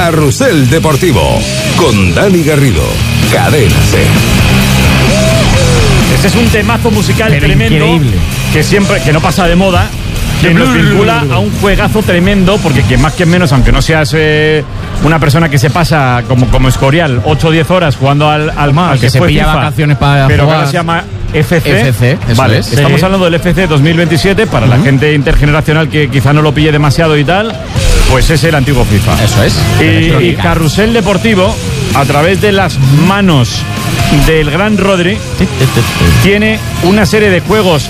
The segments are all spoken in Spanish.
Carrusel Deportivo con Dani Garrido. Cadena SER. Este es un temazo musical tremendo, increíble, que no pasa de moda, que nos vincula a un juegazo tremendo, porque quien más quien menos, aunque no seas una persona que se pasa como Escorial 8 o 10 horas jugando al que se pilla FIFA, vacaciones para pero jugar. Que ahora se llama FC, vale, es. Estamos hablando del FC 2027 para la gente intergeneracional que quizá no lo pille demasiado y tal, pues es el antiguo FIFA. Eso es. Y Carrusel Deportivo, a través de las manos del gran Rodri, tiene una serie de juegos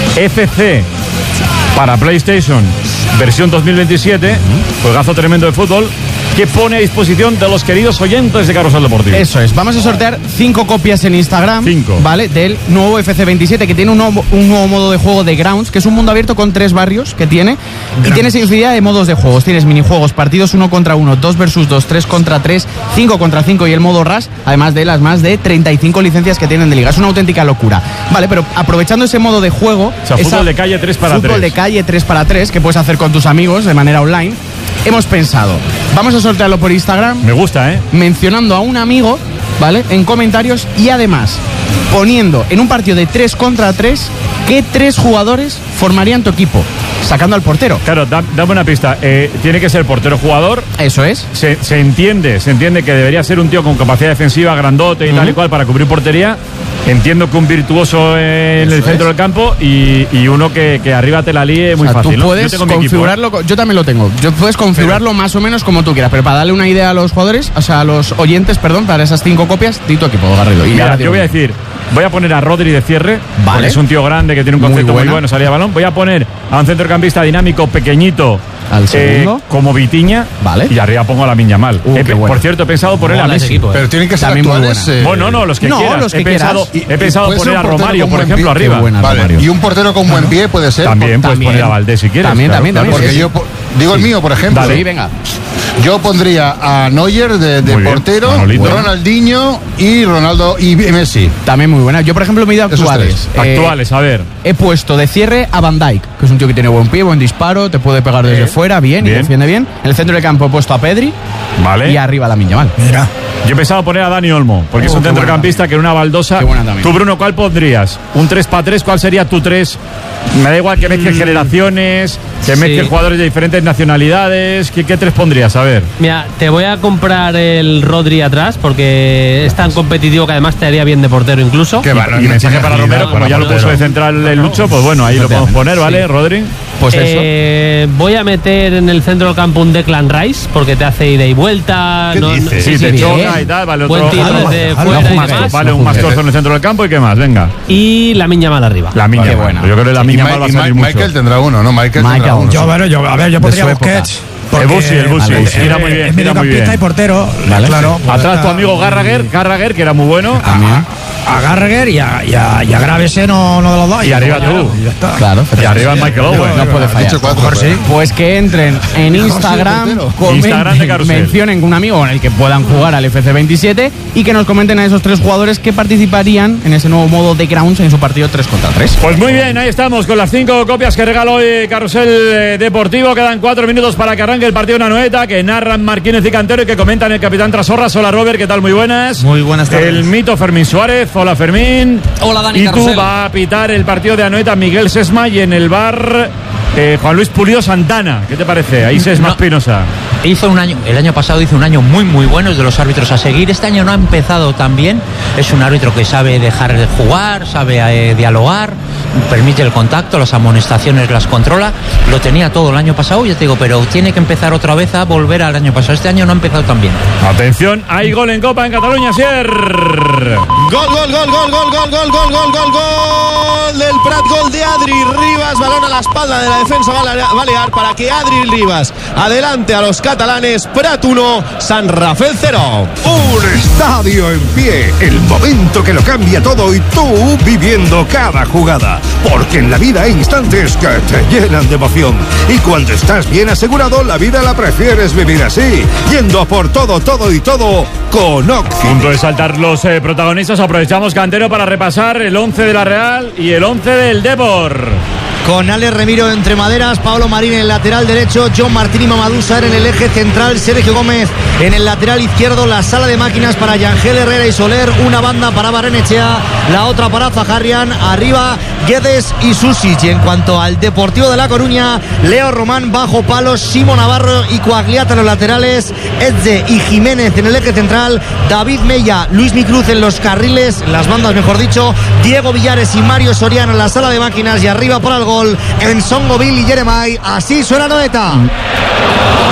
FC para PlayStation versión 2027, juegazo tremendo de fútbol, que pone a disposición de los queridos oyentes de Carrusel Deportivo. Eso es, vamos a sortear 5 copias en Instagram, 5, ¿vale? Del nuevo FC 27, que tiene un nuevo modo de juego de Grounds, que es un mundo abierto con 3 barrios que tiene, y tienes infinidad de modos de juegos. Tienes minijuegos, partidos 1 contra 1, 2 versus 2, 3 contra 3, 5 contra 5 y el modo Rush, además de las más de 35 licencias que tienen de liga. Es una auténtica locura. Vale, pero aprovechando ese modo de juego... O sea, fútbol de calle 3 para 3. Fútbol de calle 3 para 3, que puedes hacer con tus amigos de manera online. Hemos pensado, vamos a sortearlo por Instagram. Me gusta, mencionando a un amigo, ¿vale? En comentarios, y además poniendo en un partido de 3 contra 3 qué 3 jugadores formarían tu equipo, sacando al portero. Claro, dame una pista. Tiene que ser portero jugador. Eso es. Se entiende que debería ser un tío con capacidad defensiva, grandote y tal y cual para cubrir portería. Entiendo que un virtuoso en el centro del campo y uno que arriba te la líe muy fácil. Tú puedes configurarlo, yo también lo tengo. Puedes configurarlo más o menos como tú quieras, pero para darle una idea a los jugadores, o sea, a los oyentes, perdón, para esas 5 copias, di tu equipo, Garrido. Y mira, yo voy a decir, voy a poner a Rodri de cierre, vale. Es un tío grande que tiene un concepto muy bueno, salida de balón. Voy a poner a un centrocampista dinámico, pequeñito, al segundo, como Vitinha, vale. Y arriba pongo a Lamine Yamal. Por cierto, he pensado poner a Messi. Pero tienen que ser actuales. Bueno, no, los que quieras. He pensado poner a Romario, por ejemplo, arriba. Vale. Y un portero con buen pie puede ser. También puedes poner a Valdés si quieres. También. Porque yo digo el mío, por ejemplo. Vale, venga. Yo pondría a Neuer de portero, Ronaldinho y Ronaldo y Messi. También muy buena. Yo, por ejemplo, me he ido actuales. Actuales, a ver. He puesto de cierre a Van Dijk, que es un tío que tiene buen pie, buen disparo, te puede pegar desde fuera, bien, y defiende bien. En el centro del campo he puesto a Pedri. Vale. Y arriba a Lamine Yamal. Mira. Yo he pensado poner a Dani Olmo, porque es un centrocampista que en una baldosa. Tú, Bruno, ¿cuál pondrías? ¿Un 3-3? ¿Cuál sería tu 3? Me da igual que mezcles generaciones, que mezcles jugadores de diferentes nacionalidades. ¿Qué 3 pondrías? A ver. Mira, te voy a comprar el Rodri atrás, porque es tan competitivo que además te haría bien de portero incluso. Y mensaje para Romero, como ya lo puso de central el Lucho, pues bueno, ahí lo podemos poner, ¿vale, Rodri? Pues eso. Voy a meter en el centro del campo un Declan Rice, porque te hace ida y vuelta. Sí, te choca y tal, vale, otro. Vale, un mastrozo en el centro del campo y qué más, venga. Y Lamine Yamal arriba. Lamine Yamal. Yo creo que Lamine Yamal va a salir mucho. Michael tendrá uno, ¿no? Michael tendrá uno. Yo pondría Busquets. El Busi. Mira muy bien. Es mediocampista y portero. Vale, claro. Atrás tu amigo Gallagher, que era muy bueno. También. A Gallagher y a Gravese, no de los dos. Y arriba tú. Claro. Y arriba Michael Owen. No puede fallar. Pues que entren en Instagram, mencionen un amigo con el que puedan jugar al FC27 y que nos comenten a esos 3 jugadores que participarían en ese nuevo modo de Grounds en su partido 3 contra 3. Pues muy bien, ahí estamos con las 5 copias que regala hoy Carrusel Deportivo. Quedan 4 minutos para que arranque el partido de Anoeta, que narran Marquínez y Cantero y que comentan el capitán Trasorras. Hola, Robert, ¿qué tal? Muy buenas. Muy buenas tardes. El mito Fermín Suárez. Hola, Fermín. Hola, Dani. Y Carrusel. tú va a pitar el partido de Anoeta Miguel Sesma y en el bar Juan Luis Pulido Santana. ¿Qué te parece? Ahí Sesma Espinosa. El año pasado hizo un año muy muy bueno, es de los árbitros a seguir. Este año no ha empezado tan bien. Es un árbitro que sabe dejar de jugar, sabe dialogar, permite el contacto, las amonestaciones las controla. Lo tenía todo el año pasado, ya te digo, pero tiene que empezar otra vez a volver al año pasado. Este año no ha empezado tan bien. Atención, hay gol en Copa en Cataluña, Sier. Gol del Prat, gol de Adri Ribas, balón a la espalda de la defensa balear para que Adri Ribas adelante a los catalanes. Prat 1, San Rafael 0. Un estadio en pie, el momento que lo cambia todo y tú viviendo cada jugada, porque en la vida hay instantes que te llenan de emoción y cuando estás bien asegurado la vida la prefieres vivir así, yendo a por todo con Occi. Punto de saltar los protagonistas. Aprovechamos, Cantero, para repasar el 11 de la Real y el 11 del Depor. con Alex Remiro entre maderas, Pablo Marín en el lateral derecho, John Martín y Mamadou Sarr en el eje central, Sergio Gómez en el lateral izquierdo, la sala de máquinas para Yangel Herrera y Soler, una banda para Barrenechea, la otra para Zaharrian, arriba Guedes y Susic. Y en cuanto al Deportivo de La Coruña, Leo Román bajo palos, Simo Navarro y Coagliata en los laterales, Edze y Jiménez en el eje central, David Mella, Luis Micruz en los carriles, las bandas mejor dicho, Diego Villares y Mario Soriano en la sala de máquinas, y arriba para el gol en Songoville y Jeremai. Así suena Noeta.